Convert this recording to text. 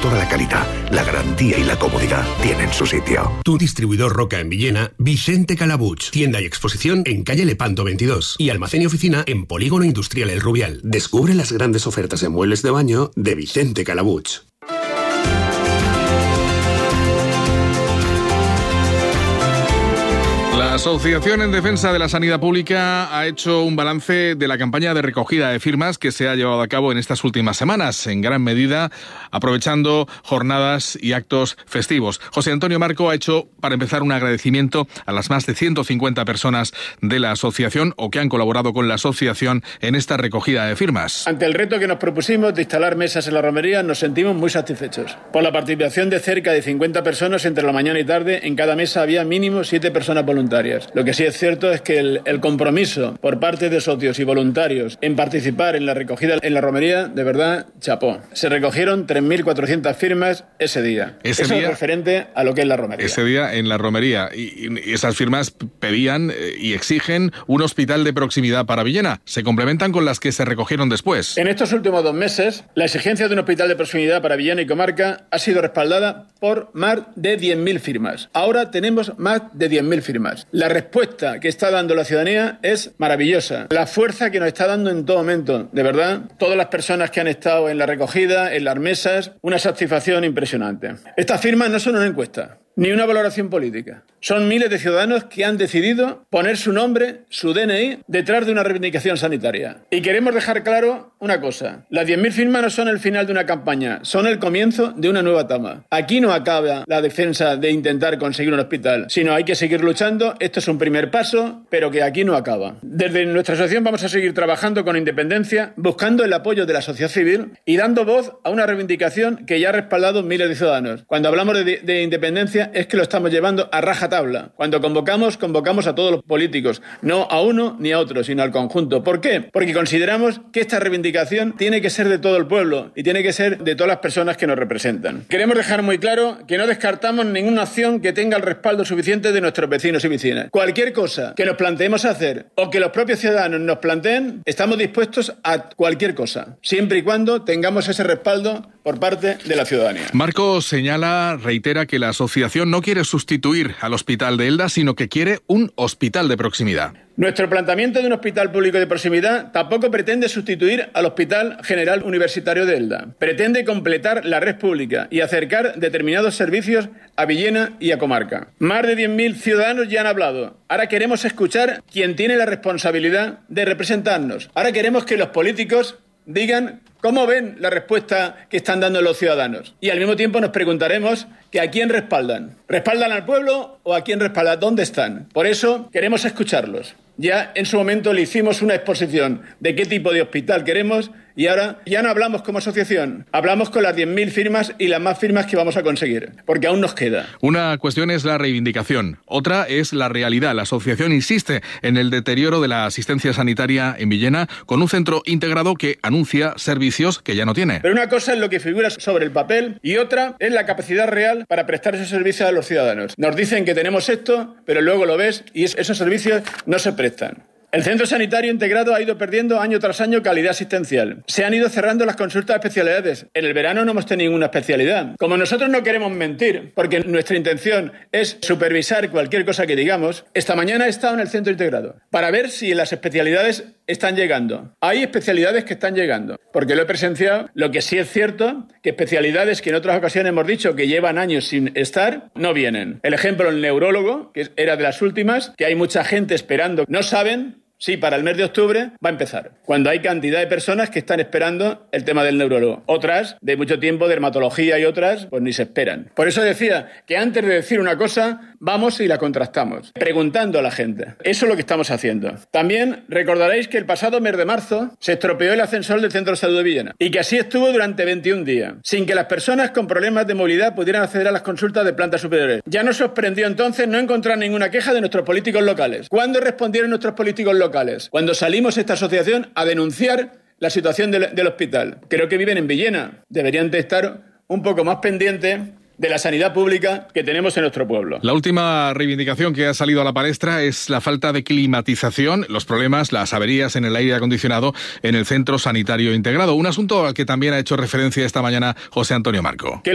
toda la calidad, la garantía y la comodidad tienen su sitio. Tu distribuidor Roca en Villena, Vicente Calabuch. Tienda y exposición en calle Lepanto 22 y almacén y oficina en Polígono Industrial El Rubial. Descubre las grandes ofertas en muebles de baño de Vicente Calabuch. La Asociación en Defensa de la Sanidad Pública ha hecho un balance de la campaña de recogida de firmas que se ha llevado a cabo en estas últimas semanas, en gran medida aprovechando jornadas y actos festivos. José Antonio Marco ha hecho, para empezar, un agradecimiento a las más de 150 personas de la asociación o que han colaborado con la asociación en esta recogida de firmas. Ante el reto que nos propusimos de instalar mesas en la romería, nos sentimos muy satisfechos. Por la participación de cerca de 50 personas entre la mañana y tarde, en cada mesa había mínimo 7 personas voluntarias. Lo que sí es cierto es que el compromiso por parte de socios y voluntarios en participar en la recogida en la romería, de verdad, chapó. Se recogieron 3.400 firmas ese día. Eso es referente a lo que es la romería. Ese día en la romería. Y esas firmas pedían y exigen un hospital de proximidad para Villena. Se complementan con las que se recogieron después. En estos últimos 2 meses, la exigencia de un hospital de proximidad para Villena y comarca ha sido respaldada por más de 10.000 firmas. Ahora tenemos más de 10.000 firmas. La respuesta que está dando la ciudadanía es maravillosa. La fuerza que nos está dando en todo momento, de verdad, todas las personas que han estado en la recogida, en las mesas, una satisfacción impresionante. Estas firmas no son una encuesta, ni una valoración política. Son miles de ciudadanos que han decidido poner su nombre, su DNI, detrás de una reivindicación sanitaria. Y queremos dejar claro una cosa. Las 10.000 firmas no son el final de una campaña, son el comienzo de una nueva etapa. Aquí no acaba la defensa de intentar conseguir un hospital, sino hay que seguir luchando. Esto es un primer paso, pero que aquí no acaba. Desde nuestra asociación vamos a seguir trabajando con independencia, buscando el apoyo de la sociedad civil y dando voz a una reivindicación que ya ha respaldado miles de ciudadanos. Cuando hablamos de independencia, es que lo estamos llevando a rajatabla. Cuando convocamos a todos los políticos, no a uno ni a otro, sino al conjunto. ¿Por qué? Porque consideramos que esta reivindicación tiene que ser de todo el pueblo y tiene que ser de todas las personas que nos representan. Queremos dejar muy claro que no descartamos ninguna acción que tenga el respaldo suficiente de nuestros vecinos y vecinas. Cualquier cosa que nos planteemos hacer o que los propios ciudadanos nos planteen, estamos dispuestos a cualquier cosa, siempre y cuando tengamos ese respaldo por parte de la ciudadanía. Marco reitera que la asociación no quiere sustituir al hospital de Elda, sino que quiere un hospital de proximidad. Nuestro planteamiento de un hospital público de proximidad tampoco pretende sustituir al Hospital General Universitario de Elda. Pretende completar la red pública y acercar determinados servicios a Villena y a comarca. Más de 10.000 ciudadanos ya han hablado. Ahora queremos escuchar quién tiene la responsabilidad de representarnos. Ahora queremos que los políticos digan cómo ven la respuesta que están dando los ciudadanos. Y al mismo tiempo nos preguntaremos que a quién respaldan. ¿Respaldan al pueblo o a quién respaldan? ¿Dónde están? Por eso queremos escucharlos. Ya en su momento le hicimos una exposición de qué tipo de hospital queremos y ahora ya no hablamos como asociación, hablamos con las 10.000 firmas y las más firmas que vamos a conseguir, porque aún nos queda. Una cuestión es la reivindicación, otra es la realidad. La asociación insiste en el deterioro de la asistencia sanitaria en Villena con un centro integrado que anuncia servicios que ya no tiene. Pero una cosa es lo que figura sobre el papel y otra es la capacidad real para prestar esos servicios a los ciudadanos. Nos dicen que tenemos esto, pero luego lo ves y esos servicios no se prestan. El centro sanitario integrado ha ido perdiendo año tras año calidad asistencial. Se han ido cerrando las consultas de especialidades. En el verano no hemos tenido ninguna especialidad. Como nosotros no queremos mentir, porque nuestra intención es supervisar cualquier cosa que digamos, esta mañana he estado en el centro integrado para ver si las especialidades están llegando. Hay especialidades que están llegando, porque lo he presenciado. Lo que sí es cierto, que especialidades que en otras ocasiones hemos dicho que llevan años sin estar, no vienen. El ejemplo, el neurólogo, que era de las últimas, que hay mucha gente esperando, no saben. Sí, para el mes de octubre va a empezar, cuando hay cantidad de personas que están esperando el tema del neurólogo. Otras, de mucho tiempo, dermatología y otras, pues ni se esperan. Por eso decía que antes de decir una cosa, vamos y la contrastamos, preguntando a la gente. Eso es lo que estamos haciendo. También recordaréis que el pasado mes de marzo se estropeó el ascensor del Centro de Salud de Villena y que así estuvo durante 21 días, sin que las personas con problemas de movilidad pudieran acceder a las consultas de plantas superiores. Ya nos sorprendió entonces no encontrar ninguna queja de nuestros políticos locales. ¿Cuándo respondieron nuestros políticos locales? Cuando salimos esta asociación a denunciar la situación del hospital. Creo que viven en Villena. Deberían de estar un poco más pendientes de la sanidad pública que tenemos en nuestro pueblo. La última reivindicación que ha salido a la palestra es la falta de climatización, los problemas, las averías en el aire acondicionado en el centro sanitario integrado. Un asunto al que también ha hecho referencia esta mañana José Antonio Marco.